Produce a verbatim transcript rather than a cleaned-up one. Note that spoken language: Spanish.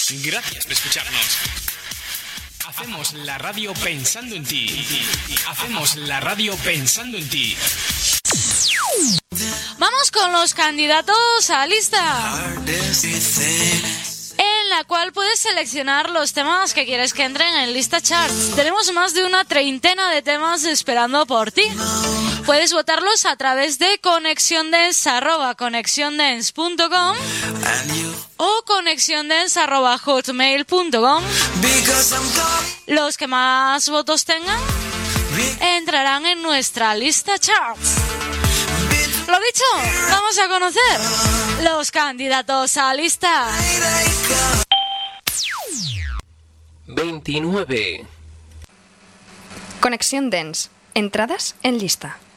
Gracias por escucharnos. Hacemos la radio pensando en ti. Hacemos la radio pensando en ti. Vamos con los candidatos a lista, en la cual puedes seleccionar los temas que quieres que entren en lista charts. Tenemos más de una treintena de temas esperando por ti. Puedes votarlos a través de conexiondance arroba conexiondance punto com o conexiondance arroba hotmail punto com. Los que más votos tengan entrarán en nuestra lista charts. Lo dicho, vamos a conocer los candidatos a lista. veintinueve. Conexión Dance. Entradas en lista.